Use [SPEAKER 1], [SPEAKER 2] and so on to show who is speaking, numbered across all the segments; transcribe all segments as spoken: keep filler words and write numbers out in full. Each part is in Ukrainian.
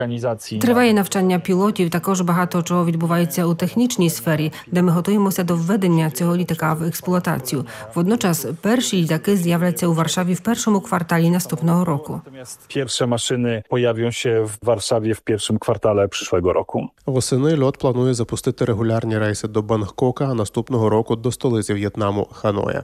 [SPEAKER 1] Триває навчання пілотів, також багато чого відбувається у технічній сфері, де ми готуємося до введення цього літака в експлуатацію. Водночас перші літаки з'являться у Варшаві в першому кварталі наступного року.
[SPEAKER 2] Перші машини появляться в Варшаві в першому кварталі przyszłego року.
[SPEAKER 3] Восени льот планує запустити регулярні рейси до Бангкока, а наступного року до столиці В'єтнаму – Ханоя.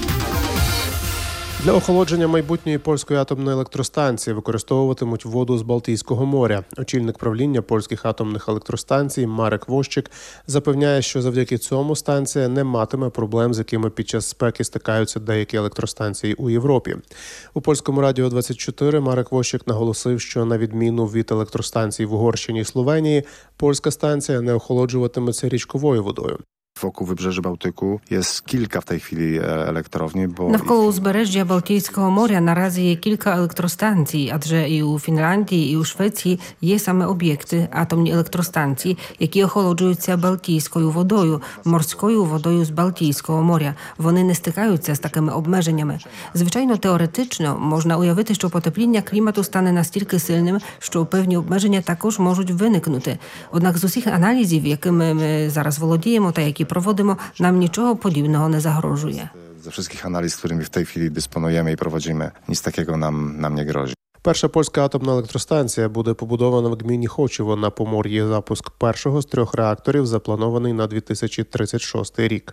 [SPEAKER 3] Для охолодження майбутньої польської атомної електростанції використовуватимуть воду з Балтійського моря. Очільник правління польських атомних електростанцій Марек Вощик запевняє, що завдяки цьому станція не матиме проблем, з якими під час спеки стикаються деякі електростанції у Європі. У польському радіо двадцять чотири Марек Вощик наголосив, що на відміну від електростанцій в Угорщині і Словенії, польська станція не охолоджуватиметься річковою водою.
[SPEAKER 4] Wokół wybrzeży Bałtyku jest kilka w tej chwili elektrowni, bo
[SPEAKER 1] навколо узбережжя Балтійського моря наразі є кілька електростанцій, адже і у Фінляндії, і у Швеції є саме об'єкти атомні електростанції, які охолоджуються Балтійською водою, морською водою з Балтійського моря. Вони не стикаються з такими обмеженнями. Звичайно, теоретично можна уявити, що потепління клімату стане настільки сильним, що певні обмеження також можуть виникнути. Однак з усіх аналізів, якими ми зараз володіємо та які проводимо, нам нічого подібного не загрожує.
[SPEAKER 4] Ze wszystkich analiz, którymi w tej chwili dysponujemy i prowadzimy, nic takiego nam, nam nie grozi.
[SPEAKER 3] Перша польська атомна електростанція буде побудована в гміні Хочево на Помор'ї. Запуск першого з трьох реакторів запланований на дві тисячі тридцять шостий рік.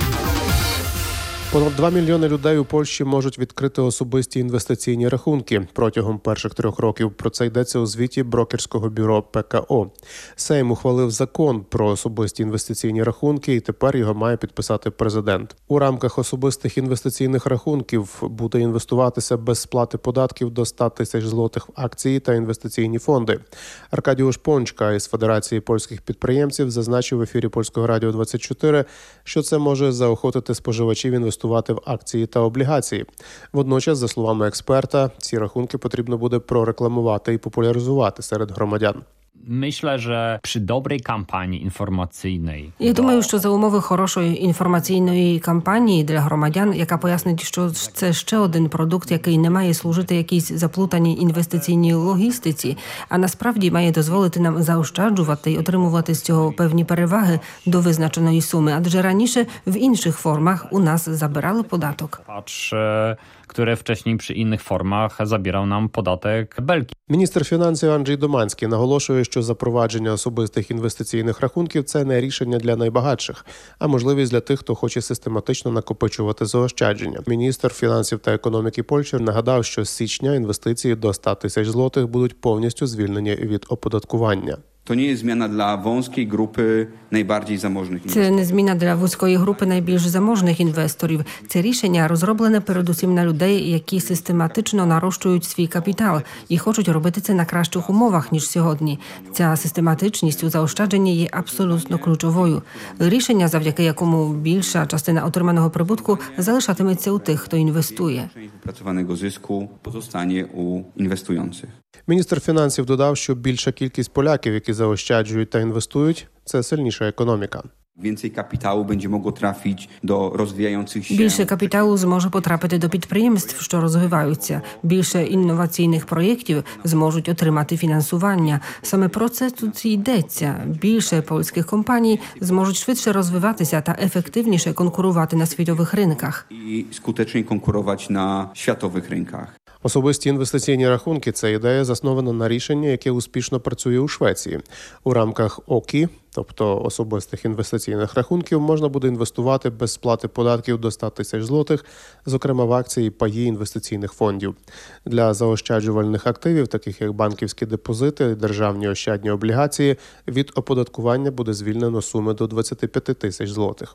[SPEAKER 3] Понад два мільйони людей у Польщі можуть відкрити особисті інвестиційні рахунки протягом перших трьох років. Про це йдеться у звіті брокерського бюро Пе Ка О. Сейм ухвалив закон про особисті інвестиційні рахунки, і тепер його має підписати президент. У рамках особистих інвестиційних рахунків буде інвестуватися без сплати податків до ста тисяч злотих в акції та інвестиційні фонди. Аркадіуш Пончка із Федерації польських підприємців зазначив в ефірі Польського радіо двадцять чотири, що це може заохотити споживачів інвестувати в акції та облігації. Водночас, за словами експерта, ці рахунки потрібно буде прорекламувати і популяризувати серед громадян.
[SPEAKER 5] Myślę, że przy dobrej kampanii informacyjnej...
[SPEAKER 1] Я думаю, що за умови хорошої інформаційної кампанії для громадян, яка пояснить, що це ще один продукт, який не має служити якійсь заплутаній інвестиційній логістиці, а насправді має дозволити нам заощаджувати і отримувати з цього певні переваги до визначеної суми, адже раніше в інших формах у нас забирали податок.
[SPEAKER 5] Patrz, które wcześniej przy innych formach zabierał nam podatek belki.
[SPEAKER 3] Міністр фінансів Анджей Доманський наголошує, що запровадження особистих інвестиційних рахунків – це не рішення для найбагатших, а можливість для тих, хто хоче систематично накопичувати заощадження. Міністр фінансів та економіки Польщі нагадав, що з січня інвестиції до ста тисяч злотих будуть повністю звільнені від оподаткування.
[SPEAKER 6] To nie jest zmiana dla wąskiej grupy najbardziej zamożnych
[SPEAKER 1] Це
[SPEAKER 6] inwestorów.
[SPEAKER 1] не зміна для вузької групи найбільш заможних інвесторів. Це рішення розроблене передусім на людей, які систематично нарощують свій капітал і хочуть робити це на кращих умовах, ніж сьогодні. Ця систематичність у заощадженні є абсолютно ключовою. Рішення, завдяки якому більша частина отриманого прибутку залишатиметься у тих, хто інвестує.
[SPEAKER 6] Część wypracowanego zysku pozostanie u inwestujących.
[SPEAKER 3] Міністр фінансів додав, що більша кількість поляків, які заощаджують та інвестують – це сильніша економіка.
[SPEAKER 6] Więcej kapitału będzie mogło trafić do rozwijających się.
[SPEAKER 1] Більше капіталу зможе потрапити до підприємств, що розвиваються. Більше інноваційних проєктів зможуть отримати фінансування. Саме про це тут і йдеться. Більше польських компаній зможуть швидше розвиватися та ефективніше конкурувати на світових ринках.
[SPEAKER 6] I skuteczniej konkurować na światowych rynkach.
[SPEAKER 3] Особисті інвестиційні рахунки – це ідея, заснована на рішенні, яке успішно працює у Швеції. У рамках О Кі І, тобто особистих інвестиційних рахунків, можна буде інвестувати без сплати податків до ста тисяч злотих, зокрема в акції, паї інвестиційних фондів. Для заощаджувальних активів, таких як банківські депозити, державні ощадні облігації, від оподаткування буде звільнено суми до двадцяти п'яти тисяч злотих.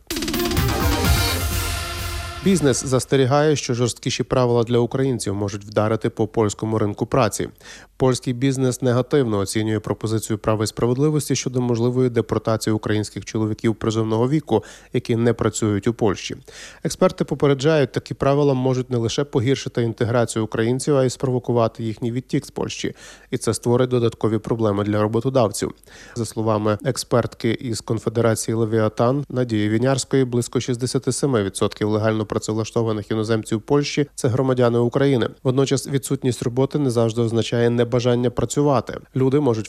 [SPEAKER 3] Бізнес застерігає, що жорсткіші правила для українців можуть вдарити по польському ринку праці. Польський бізнес негативно оцінює пропозицію «Права і справедливості» щодо можливої депортації українських чоловіків призовного віку, які не працюють у Польщі. Експерти попереджають, такі правила можуть не лише погіршити інтеграцію українців, а й спровокувати їхній відтік з Польщі. І це створить додаткові проблеми для роботодавців. За словами експертки із Конфедерації «Левіатан» Надії Вінярської, близько шістдесят сім відсотків легально працевлаштованих іноземців Польщі – це громадяни України. Водночас відсутність роботи не завжди означає небажання працювати. Люди можуть